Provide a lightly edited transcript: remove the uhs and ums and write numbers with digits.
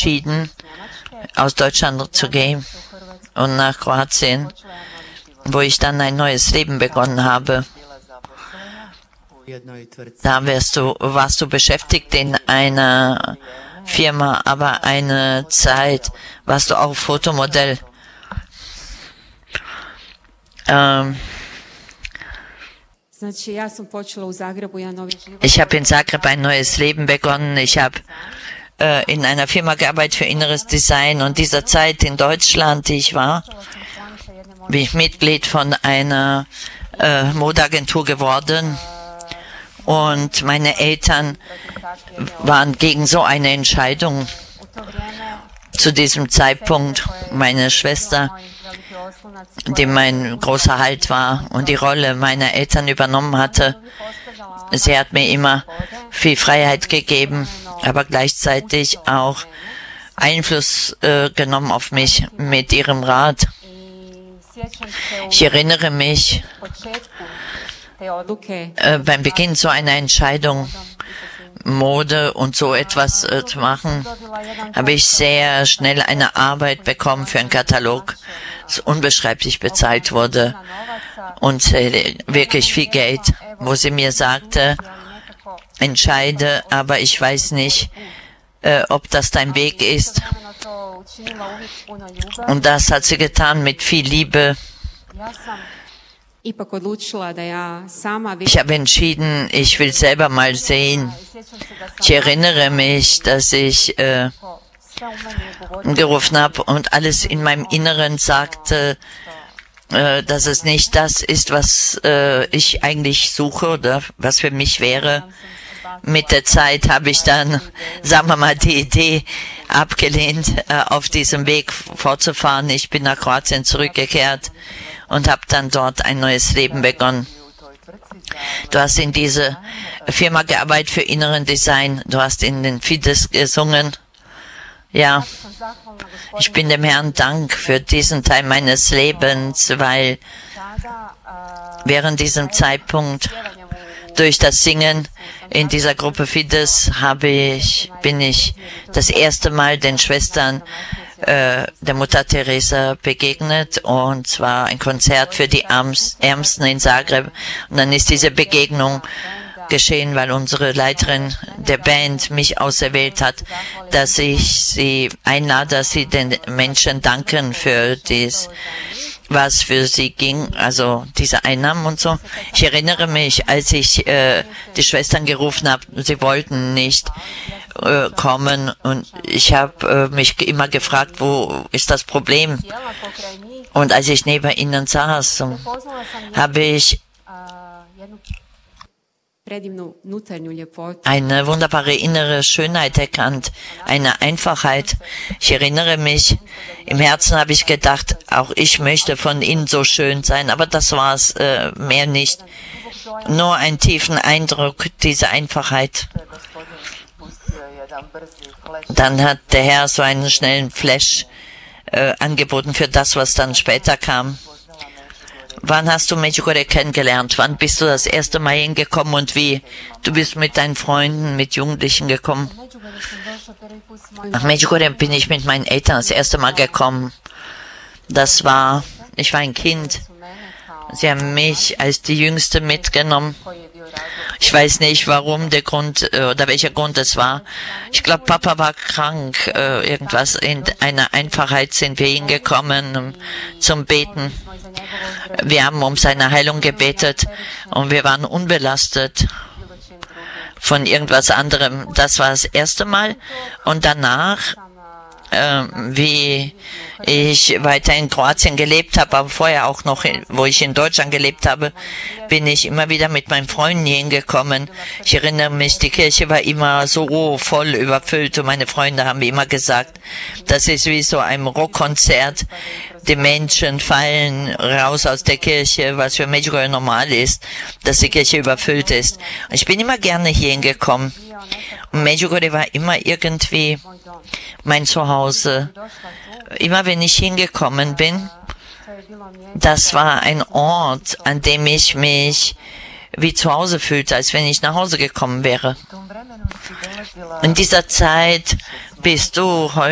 entschieden, aus Deutschland zu gehen und nach Kroatien, wo ich dann ein neues Leben begonnen habe. Da warst du beschäftigt in einer Firma, aber eine Zeit warst du auch Fotomodell. Ich habe in Zagreb ein neues Leben begonnen. Ich habe in einer Firma gearbeitet für inneres Design, und dieser Zeit in Deutschland, die ich war, bin ich Mitglied von einer Modeagentur geworden, und meine Eltern waren gegen so eine Entscheidung. Zu diesem Zeitpunkt meine Schwester, die mein großer Halt war und die Rolle meiner Eltern übernommen hatte, sie hat mir immer viel Freiheit gegeben, aber gleichzeitig auch Einfluss genommen auf mich mit ihrem Rat. Ich erinnere mich, beim Beginn so einer Entscheidung, Mode und so etwas zu machen, habe ich sehr schnell eine Arbeit bekommen für einen Katalog, das unbeschreiblich bezahlt wurde, und wirklich viel Geld, wo sie mir sagte, entscheide, aber ich weiß nicht, ob das dein Weg ist. Und das hat sie getan mit viel Liebe. Ich habe entschieden, ich will selber mal sehen. Ich erinnere mich, dass ich gerufen habe und alles in meinem Inneren sagte, dass es nicht das ist, was ich eigentlich suche oder was für mich wäre. Mit der Zeit habe ich dann, sagen wir mal, die Idee abgelehnt, auf diesem Weg fortzufahren. Ich bin nach Kroatien zurückgekehrt und habe dann dort ein neues Leben begonnen. Du hast in dieser Firma gearbeitet für inneren Design. Du hast in den Fides gesungen. Ja, ich bin dem Herrn Dank für diesen Teil meines Lebens, weil während diesem Zeitpunkt durch das Singen in dieser Gruppe Fides bin ich das erste Mal den Schwestern der Mutter Teresa begegnet, und zwar ein Konzert für die Ärmsten in Zagreb. Und dann ist diese Begegnung geschehen, weil unsere Leiterin der Band mich auserwählt hat, dass ich sie einlade, dass sie den Menschen danken für dies, was für sie ging, also diese Einnahmen und so. Ich erinnere mich, als ich die Schwestern gerufen habe, sie wollten nicht kommen, und ich habe mich immer gefragt, wo ist das Problem? Und als ich neben ihnen saß, habe ich eine wunderbare innere Schönheit erkannt, eine Einfachheit. Ich erinnere mich, im Herzen habe ich gedacht, auch ich möchte von ihnen so schön sein, aber das war es, mehr nicht. Nur einen tiefen Eindruck, diese Einfachheit. Dann hat der Herr so einen schnellen Flash angeboten für das, was dann später kam. Wann hast du Medjugorje kennengelernt? Wann bist du das erste Mal hingekommen und wie? Du bist mit deinen Freunden, mit Jugendlichen gekommen. Nach Medjugorje bin ich mit meinen Eltern das erste Mal gekommen. Ich war ein Kind. Sie haben mich als die Jüngste mitgenommen. Ich weiß nicht, warum der Grund oder welcher Grund es war. Ich glaube, Papa war krank. Irgendwas in einer Einfachheit sind wir hingekommen zum Beten. Wir haben um seine Heilung gebetet und wir waren unbelastet von irgendwas anderem. Das war das erste Mal. Und danach, wie ich weiter in Kroatien gelebt habe, aber vorher auch noch, wo ich in Deutschland gelebt habe, bin ich immer wieder mit meinen Freunden hingekommen. Ich erinnere mich, die Kirche war immer so voll überfüllt und meine Freunde haben mir immer gesagt, das ist wie so ein Rockkonzert. Die Menschen fallen raus aus der Kirche, was für Medjugorje normal ist, dass die Kirche überfüllt ist. Und ich bin immer gerne hier hingekommen. Und Medjugorje war immer irgendwie mein Zuhause. Immer wenn ich hingekommen bin, das war ein Ort, an dem ich mich wie zu Hause fühlte, als wenn ich nach Hause gekommen wäre. In dieser Zeit bist du